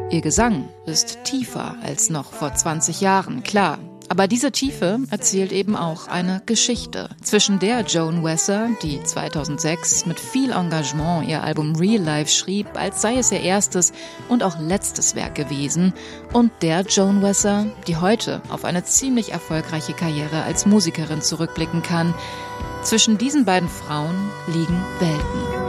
Ihr Gesang ist tiefer als noch vor 20 Jahren, klar. Aber diese Tiefe erzählt eben auch eine Geschichte, zwischen der Joan Wesser, die 2006 mit viel Engagement ihr Album Real Life schrieb, als sei es ihr erstes und auch letztes Werk gewesen, und der Joan Wesser, die heute auf eine ziemlich erfolgreiche Karriere als Musikerin zurückblicken kann. Zwischen diesen beiden Frauen liegen Welten.